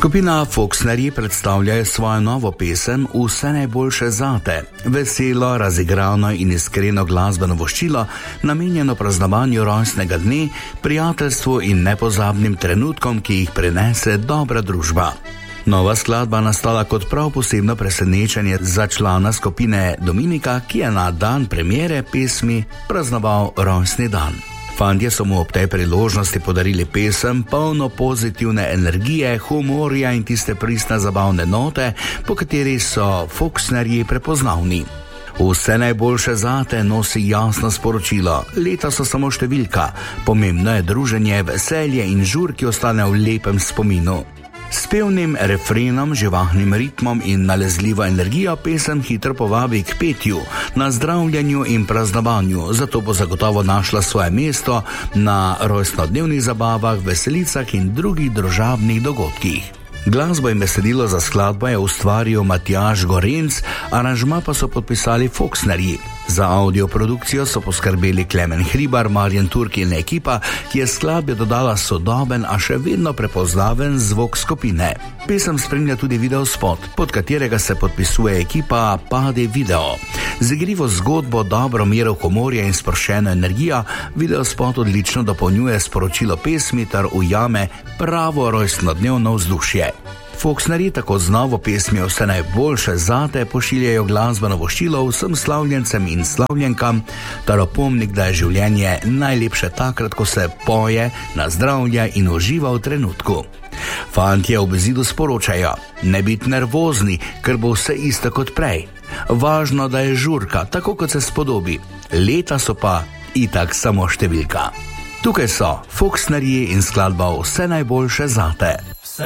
Skupina Foxnerji predstavlja svojo novo pesem Vse najboljše zate. Veselo, razigrano in iskreno glasbeno voščilo, namenjeno praznovanju rojstnega dne, prijateljstvu in nepozabnim trenutkom, ki jih prinese dobra družba. Nova skladba nastala kot prav posebno presenečenje za člana skupine Dominika, ki je na dan premiere pesmi praznoval rojstni dan. Fantje so mu ob tej priložnosti podarili pesem, polno pozitivne energije, humorja in tiste pristne zabavne note, po kateri so Foxnerji prepoznavni. Vse najboljše zate nosi jasno sporočilo. Leta so samo številka, pomembno je druženje, veselje in žur, ki ostane v lepem spominu. S pevnim refrenom, živahnim ritmom in nalezljivo energijo pesem hitro povabi k petju, nazdravljanju in praznovanju, zato bo zagotovo našla svoje mesto na rojstnodnevnih zabavah, veselicah in drugih družabnih dogodkih. Glasbo in besedilo za skladbo je ustvaril Matjaž Gorenc, aranžma pa so podpisali Foxnerji. Za audioprodukcijo so poskrbeli Klemen Hribar, Marjan Turk in ekipa, ki je skladbi dodala sodoben, a še vedno prepoznaven zvok skupine. Pesem spremlja tudi videospot, pod katerega se podpisuje ekipa Pade Video. Z igrivo zgodbo, dobro mero humorja in sproščeno energijo videospot odlično dopolnjuje sporočilo pesmi ter ujame pravo rojstnodnevno vzdušje. Foxnerji tako z novo pesmijo Vse najboljše zate pošiljajo glasbeno voščilo vsem slavljencem in slavljenkam, ter opomnik, da je življenje najlepše takrat, ko se poje, nazdravlja in uživa v trenutku. Fantje ob bezidu sporočajo: ne biti nervozni, ker bo vse isto kot prej. Važno, da je žurka, tako kot se spodobi. Leta so pa itak samo številka. Tukaj so Foxnerji in skladba Vse najboljše zate.